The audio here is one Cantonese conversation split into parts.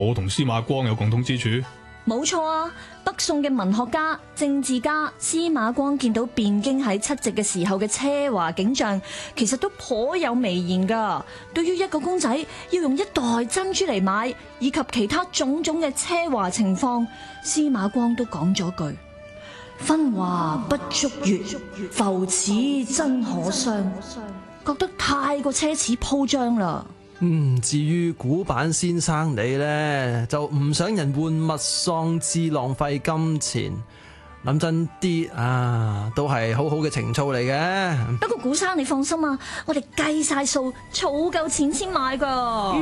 我同司馬光有共通之處？ 冇錯啊！北宋嘅文學家、政治家司馬光見到汴京喺七夕嘅時候嘅奢華景象，其實都頗有微言㗎。對於一個公仔要用一袋珍珠嚟買，以及其他種種嘅奢華情況，司馬光都講咗句：分華不足月，浮此真可傷。覺得太過奢侈鋪張啦。 至於古板先生你呢，就唔想人玩物喪志，浪費金錢。諗真啲啊，都係好好嘅情操嚟嘅。 不過古生你放心啊，我哋計晒數，儲夠錢先買噶。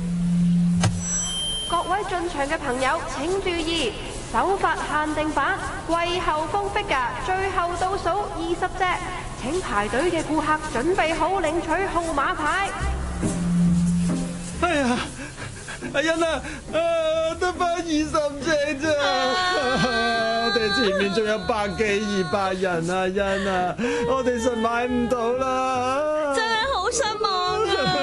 各位進場嘅朋友請注意，首發限定版季後封 figure 最後倒數20隻，請排隊嘅顧客準備好領取號碼牌。 哎呀，阿欣啊，得返20隻咋？我哋前面仲有100幾200人啊，欣啊，我哋實買唔到啦， 真係好失望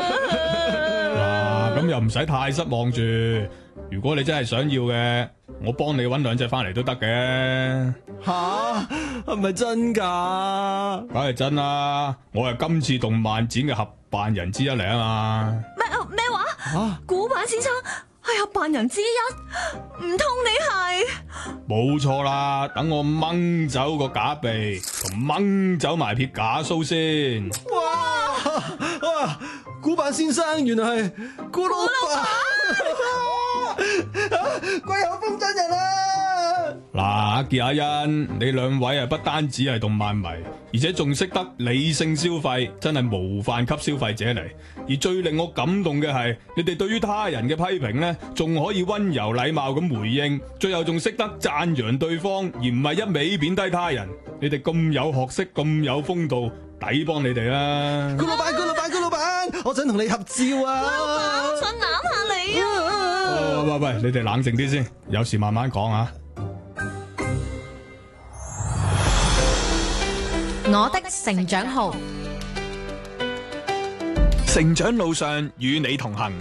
啊！ 嗱，咁又唔使太失望住。如果你真係想要嘅，我幫你搵2隻翻嚟都得嘅。 吓，係咪真㗎？ 梗係真啦，我係今次動漫展嘅合辦人之一嚟啊嘛。 咩話？古板先生係合辦人之一？唔通你係？ 冇錯啦，等我掹走個假鼻，同掹走埋撇假鬚先。 哇！古板先生原來係古老闆，季後封真人啊！ 嗱，阿傑阿欣，你2位啊，不單止係動漫迷，而且仲識得理性消費，真係模範級消費者嚟。而最令我感動嘅係，你哋對於他人嘅批評呢，仲可以溫柔禮貌咁回應，最後仲識得讚揚對方，而唔係一味貶低他人。你哋咁有學識，咁有風度，抵幫你哋啦！ 顧老闆，我想同你合照啊！ 我想攬下你啊！ 喂，你哋冷靜啲先，有事慢慢講啊！ 我的成長號， 成長路上與你同行。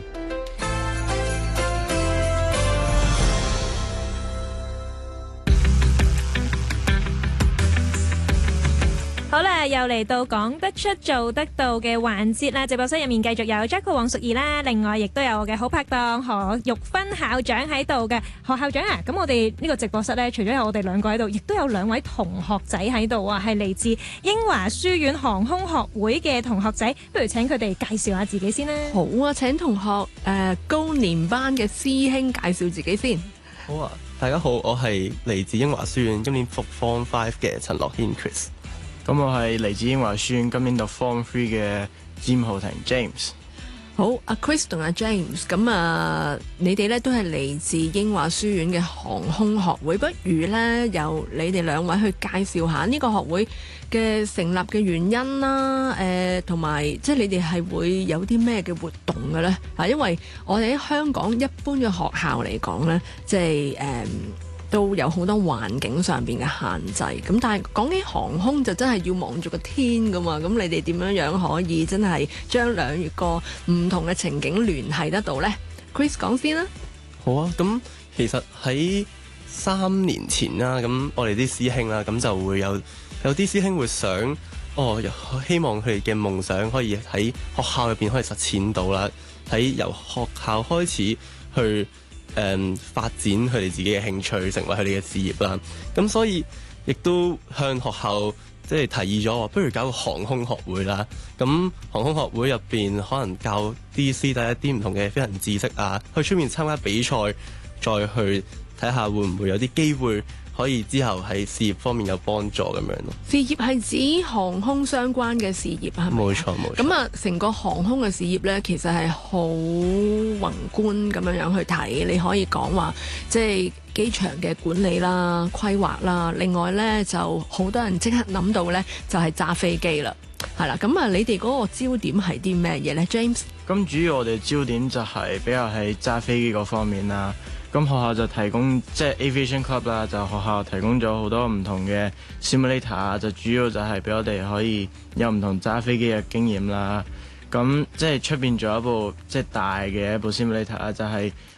好啦，又嚟到講得出做得到嘅環節啦！直播室入面繼續有 Jacko 黃淑儀啦，另外亦都有我嘅好拍檔何玉芬校長喺度嘅。何校長啊，咁我哋呢個直播室呢，除咗有我哋2個喺度，亦都有2位同學仔喺度啊，係嚟自英華書院航空學會嘅同學仔，不如請佢哋介紹下自己先啦。 好啊，請同學高年班嘅師兄介紹自己先。 好啊，大家好，我係嚟自英華書院今年讀 Form 5嘅陳樂軒 Chris。 咁我係嚟自英華書院今年讀 Form 3嘅詹浩庭 James。 好，阿 Chris 同阿 James，咁你哋咧都係嚟自英華書院嘅航空學會，不如咧由你哋2位去介紹下呢個學會嘅成立嘅原因啦，同埋即係你哋係會有啲咩嘅活動嘅咧？因為我哋喺香港一般嘅學校嚟講咧，即係都有好多環境上邊嘅限制，咁但係講起航空就真係要望住個天噶嘛，咁你哋點樣可以真係將2個唔同嘅情景聯繫得到呢？ Chris 講先啦。 好啊，咁其實喺3年前啦，咁我哋啲師兄啦，咁就會有啲師兄會想，希望佢哋嘅夢想可以喺學校入邊可以實踐到啦，喺由學校開始去發展佢哋自己嘅興趣，成為佢哋嘅事業啦。咁所以亦都向學校即係提議咗，不如搞個航空學會啦。咁航空學會入邊可能教啲師弟一啲唔同嘅飛行知識啊，去出面參加比賽，再去睇下會唔會有啲機會可以之後喺事業方面有幫助咁樣咯。 事業係指航空相關嘅事業係咪？ 冇錯。 咁成個航空嘅事業呢，其實係好宏觀咁樣去睇。你可以講話即係機場嘅管理啦、規劃啦。另外呢，就好多人即刻諗到呢，就係揸飛機啦。係啦，咁你哋嗰個焦點係啲咩嘢呢 James？ 咁主要我哋焦點就係比較喺揸飛機嗰方面啦。咁學校就提供即係 Aviation Club 啦，就學校提供咗好多唔同嘅 simulator 啊，就主要就係俾我哋可以有唔同揸飛機嘅經驗啦。咁即係出邊仲有一部即係大嘅一部 simulator 啊，就係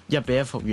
1-1復原。